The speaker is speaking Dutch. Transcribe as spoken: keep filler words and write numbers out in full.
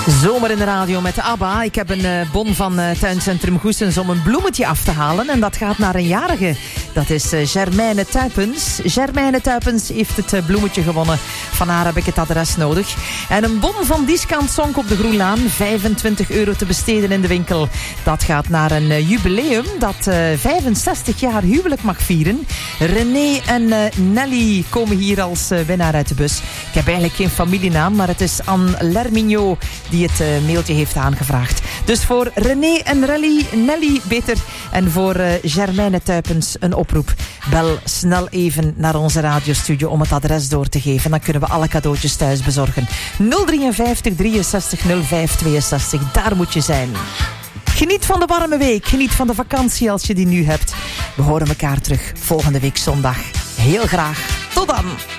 Zomer in de radio met de ABBA. Ik heb een uh, bon van uh, Tuincentrum Goessens om een bloemetje af te halen. En dat gaat naar een jarige. Dat is uh, Germaine Tuipens. Germaine Tuipens heeft het uh, bloemetje gewonnen. Van haar heb ik het adres nodig. En een bon van Discount Sonk op de Groenlaan. vijfentwintig euro te besteden in de winkel. Dat gaat naar een uh, jubileum dat uh, vijfenzestig jaar huwelijk mag vieren. René en uh, Nelly komen hier als uh, winnaar uit de bus. Ik heb eigenlijk geen familienaam, maar het is Anne Lermignot die het uh, mailtje heeft aangevraagd. Dus voor René en Relly, Nelly beter. En voor uh, Germaine Tuipens een oproep. Bel snel even naar onze radiostudio om het adres door te geven. Dan kunnen we alle cadeautjes thuis bezorgen. nul drieënvijftig drieënzestig nul vijf tweeënzestig, daar moet je zijn. Geniet van de warme week. Geniet van de vakantie als je die nu hebt. We horen elkaar terug volgende week zondag. Heel graag. Tot dan.